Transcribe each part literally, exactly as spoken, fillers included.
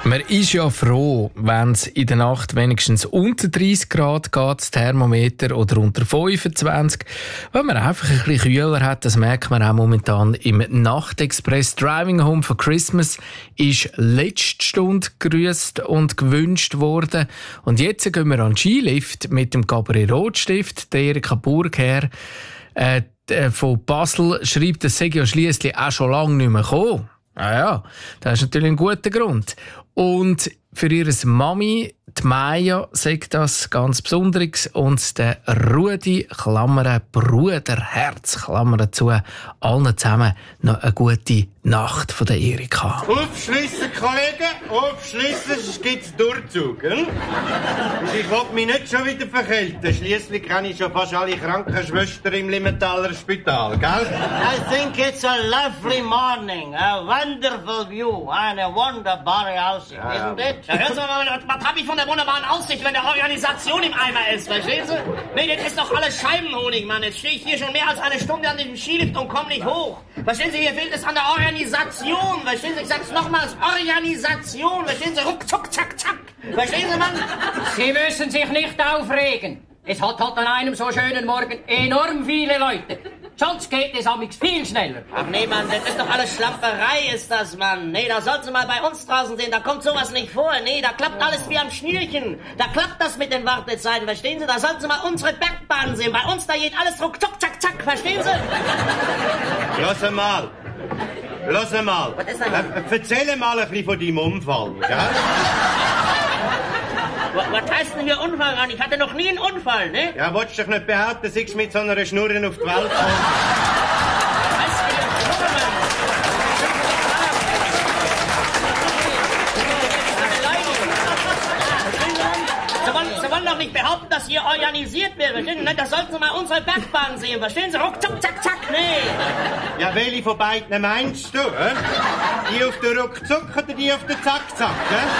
Man ist ja froh, wenn es in der Nacht wenigstens unter dreißig Grad geht, das Thermometer, oder unter fünfundzwanzig. Wenn man einfach ein bisschen kühler hat, das merkt man auch momentan im Nachtexpress. Driving Home for Christmas ist letzte Stunde gegrüßt und gewünscht worden. Und jetzt gehen wir an den Skilift mit dem Gabriel Rotstift, der Erika Burgherr äh, von Basel schreibt, das sei ja schliesslich auch schon lange nicht mehr gekommen. Ah ja, das ist natürlich ein guter Grund. Und für ihre Mami, die Maya, sagt das ganz Besonderes. Und der Rudi, Klammern, Bruder, Herz, Klammern zu, allen zusammen noch eine gute Nacht von der Erika. Aufschliessen, Kollegen, aufschliessen, sonst gibt's Durchzug. Hm? Ich will mich nicht schon wieder verkälten. Schliesslich kenne ich schon fast alle Krankenschwestern im Limmentaler Spital, gell? I think it's a lovely morning, a wonderful view, eine wunderbare Aussicht, Ja, isn't it? Ja, hören Sie mal, was hab ich von der wunderbaren Aussicht, wenn der Organisation im Eimer ist, verstehen Sie? Nee, das ist doch alles Scheibenhonig, Mann. Jetzt stehe ich hier schon mehr als eine Stunde an diesem Skilift und komme nicht hoch. Verstehen Sie, hier fehlt es an der Organisation. Verstehen Sie, ich sag's nochmals, Organisation. Verstehen Sie, ruck, zuck, zack, zack. Verstehen Sie, Mann? Sie müssen sich nicht aufregen. Es hat halt an einem so schönen Morgen enorm viele Leute. Sonst geht es amigs viel schneller. Ach nee, Mann, das ist doch alles Schlamperei, ist das, Mann. Nee, da sollten Sie mal bei uns draußen sehen, da kommt sowas nicht vor. Nee, da klappt alles wie am Schnürchen. Da klappt das mit den Wartezeiten, verstehen Sie? Da sollten Sie mal unsere Bergbahn sehen. Bei uns, da geht alles ruck, zuck, zack, zack, verstehen Sie? Lass mal. Lass mal. Was ist denn? Äh, erzähl mal ein bisschen von deinem Unfall, gell? Was heißt denn hier Unfall, Mann? Ich hatte noch nie einen Unfall, ne? Ja, wolltest du dich nicht behaupten, sei mit so einer Schnurren auf die Welt gekommen? Was für eine Schnurre, Mann? Sie wollen, Sie wollen doch nicht behaupten, dass hier organisiert wird, verstehen Sie? Da sollten Sie mal unsere Bergbahn sehen, verstehen Sie? Ruck, zuck, zack, zack, nee. Ja, welche von beiden meinst du? Äh? Die auf der Ruckzuck oder die auf der Zack-Zack?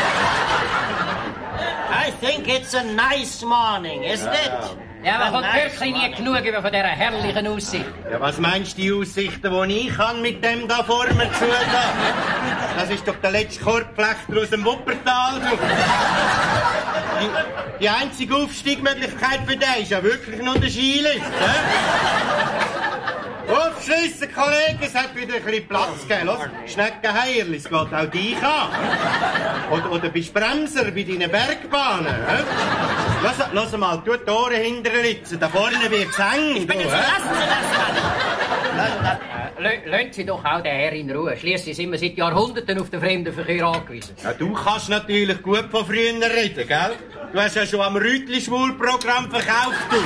I think it's a nice morning, isn't it? Ja, man kommt nice wirklich nie morning. genug über von dieser herrlichen Aussicht. Ja, was meinst du, die Aussichten, die ich kann mit dem da vor mir zu da? Das ist doch der letzte Korbflechter aus dem Wuppertal. Du. Die, die einzige Aufstiegmöglichkeit für dich ist ja wirklich nur der Skilift. Äh? Aufschliessen, Kollegen, es hat wieder ein bisschen Platz gegeben. Los, Schneckenheierli, es geht auch dich an. Oder, oder bist Bremser bei deinen Bergbahnen. Äh? Lass, lass mal, tu die Ohren hinterher ritzen, da vorne wird's eng. Ich bin du, jetzt, äh? lassen Sie das, Mann. Äh, Lassen Sie doch auch den Herr in Ruhe. Schliesslich sind wir seit Jahrhunderten auf den Fremdenverkehr angewiesen. Ja, du kannst natürlich gut von früher reden, gell? Du hast ja schon am Rütli-Schwul-Programm verkauft, du.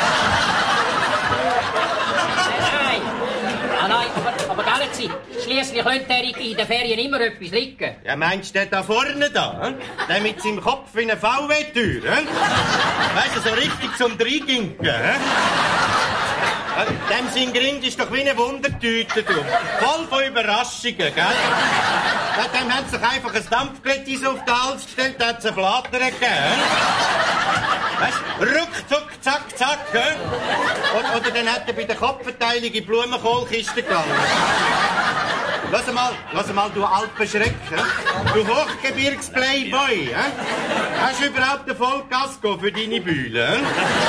Nein, ah, nein, aber, aber gell Sie, schliesslich könnte er in den Ferien immer etwas liegen. Ja, meinst du den da vorne da? Hm? Der mit seinem Kopf wie eine V W-Tür, hm? Weißt du, so richtig zum Dreiginken, hm? Dem sein Grind ist doch wie eine Wundertüte, du. Voll von Überraschungen, gell? Ja, dem hat sich einfach ein Dampfglättis auf den Hals gestellt, da hat es einen Flatter gegeben. Weißt du, ruckzuck, zack, zack, hä? Oder, oder dann hat er bei der Kopfverteilung in die Blumenkohlkiste gelangt. Lass mal, lass mal, du Alpenschreck, hä? Du Hochgebirgs-Playboy, hä? Hast du überhaupt einen Vollkasko für deine Bühne, hä?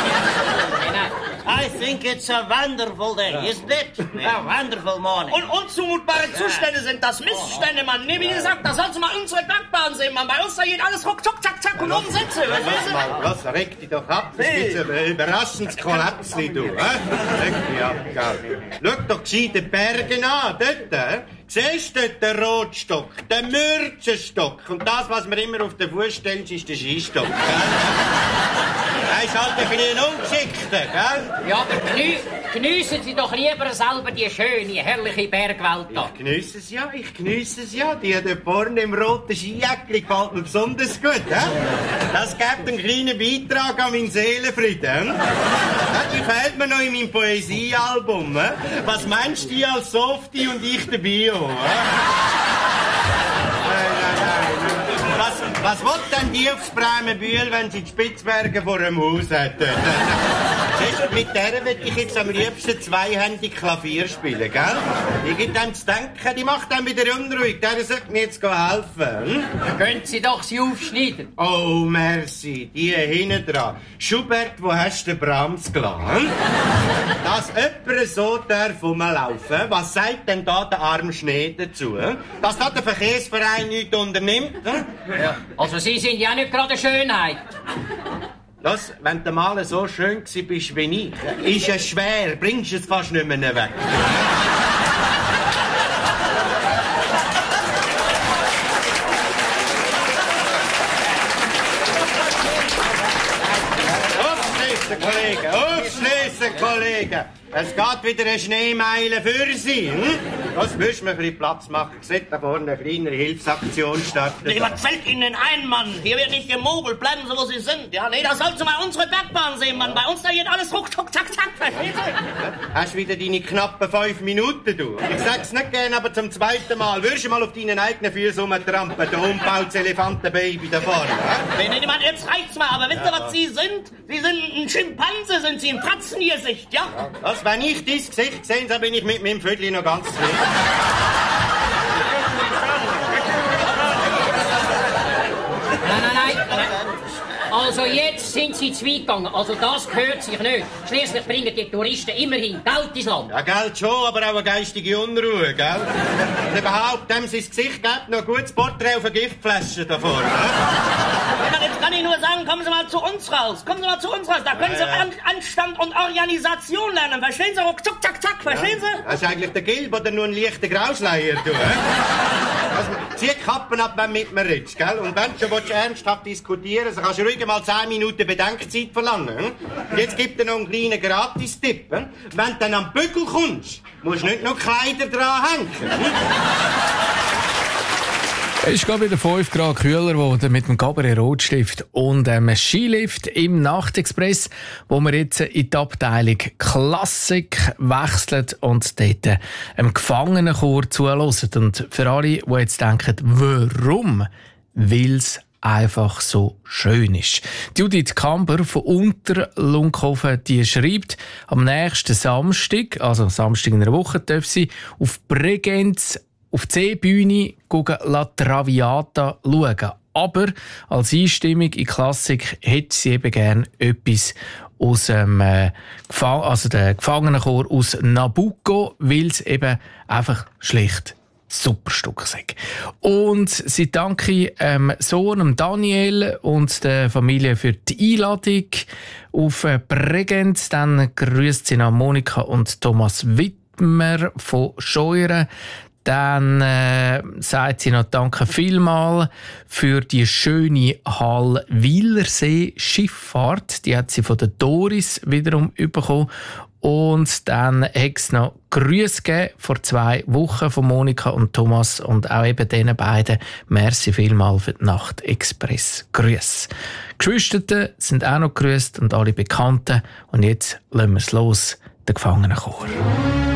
I think it's a wonderful day, isn't it? A wonderful morning. Und unzumutbare Zustände sind das Missstände, Mann. Nee, wie gesagt, da sollst du mal unsere Bergbahn sehen, Mann. Bei uns da geht alles ruck, zuck, zack, zack und Umsätze. Lass mal, lass, reg dich doch ab. Es gibt ein überraschendes Kollaps, du, hä? Reg dich ab, gell? Schau doch gescheit die Berge an, dort, hä? Siehst du dort den Rotstock, den Mürzenstock? Und das, was man immer auf den Fuß stellt, ist der Skistock, gell? Das ist halt ein bisschen Ungeschickter, gell? Ja, aber genü geniessen Sie doch lieber selber die schöne, herrliche Bergwelt da. Ich geniesse es ja, ich geniesse es ja. Die dort vorne im roten Skijäckli gefällt mir besonders gut, hä? Das gibt einen kleinen Beitrag an meinen Seelenfrieden. Ja, die fehlt mir noch in meinem Poesiealbum. Hä? Was meinst du als Softie und ich der Bio? Hä? Nein, nein, nein. Was, was will denn die aufs Bremenbühl, wenn sie die Spitzbergen vor dem Haus hat? Siehst du, mit der will ich jetzt am liebsten zweihändig Klavier spielen, gell? Ich gebe dem zu denken, die macht dann wieder unruhig. Der sollte mir jetzt helfen. Hm? Können Sie doch sie aufschneiden. Oh, merci. Die hinten dran. Schubert, wo hast du den Brahms gelassen? Hm? Dass jemand so darf rumlaufen, was sagt denn da der arme Schnee dazu? Hm? Dass da der Verkehrsverein nichts unternimmt? Hm? Ja. Also Sie sind ja nicht gerade eine Schönheit. Los, wenn du mal so schön gewesen bist wie ich, ist es schwer, bringst es fast nicht mehr weg. Aufschliessen, Kollegen, aufschliessen, Kollegen. Es geht wieder eine Schneemeile für Sie. Hm? Das müssen wir ein bisschen Platz machen. Ich sehe da vorne eine kleine Hilfsaktion starten. Nee, was fällt Ihnen denn ein, Mann? Hier wird nicht gemogelt. Bleiben Sie, wo Sie sind. Ja, nee, da sollst du mal unsere Bergbahn sehen, Mann. Bei uns, da geht alles ruck, tuck, zack, zack. Verstehst du? Hast wieder deine knappen fünf Minuten, du? Ich sag's nicht gern, aber zum zweiten Mal. Würdest du mal auf deinen eigenen Füßen rumtrampen? Da umbaut's Elefantenbaby da vorne. Nee, nee, Mann, jetzt reicht's mal. Aber wisst ihr, was Sie sind? Sie sind ein Schimpanse, sind Sie, ein Pratzengesicht, ja? Was, wenn ich dein Gesicht sehe, dann bin ich mit meinem Vögel noch ganz zufrieden. Nein, nein, nein. Also jetzt sind Sie zu weit gegangen. Also das gehört sich nicht. Schließlich bringen die Touristen immerhin Geld ins Land. Ja, Geld schon, aber auch eine geistige Unruhe, gell? Und überhaupt, dem sein Gesicht gibt noch ein gutes Porträt auf eine Giftflasche da vorne. Ja, jetzt kann ich nur sagen, kommen Sie mal zu uns raus. Kommen Sie mal zu uns raus. Da können Sie An Anstand und Organisation lernen. Verstehen Sie? Ruck, zack, zack, zack. Verstehen Sie? Das ist eigentlich der Gilb oder nur ein leichter Grausleier, du, hä? Also, zieh die Kappen ab, wenn du mit mir redest, gell? Und wenn du schon ernsthaft diskutieren willst, kannst du ruhig mal zehn Minuten Bedenkzeit verlangen. Hm? Jetzt gibt dir noch einen kleinen Gratis-Tipp. Hm? Wenn du dann am Bügel kommst, musst du nicht noch Kleider dran hängen. Hm? Es ist gerade wieder fünf Grad kühler geworden mit dem Cabaret Rotstift und einem Skilift im Nachtexpress, wo wir jetzt in die Abteilung Klassik wechseln und dort einem Gefangenenchor zuhören. Und für alle, die jetzt denken, warum? Weil es einfach so schön ist. Judith Kamper von Unterlunkhofen, die schreibt, am nächsten Samstag, also Samstag in der Woche, darf sie auf Bregenz auf die Seebühne La Traviata schauen. Aber als Einstimmung in Klassik hätte sie eben gerne etwas aus dem äh, Gefa- also der Gefangenenchor aus Nabucco, weil es eben einfach schlicht super Stück sind. Und sie danke ähm, Sohn Daniel und der Familie für die Einladung auf äh, Bregenz. Dann grüßt sie noch Monika und Thomas Wittmer von Scheuren. Dann äh, sagt sie noch Danke vielmal für die schöne Hall-Wielersee Schifffahrt. Die hat sie von der Doris wiederum bekommen. Und dann hat es noch Grüße gegeben vor zwei Wochen von Monika und Thomas und auch eben diesen beiden. Merci vielmal für die Nacht-Express. Grüße. Geschwister sind auch noch grüßt und alle Bekannten. Und jetzt lassen wir es los, der Gefangenenchor.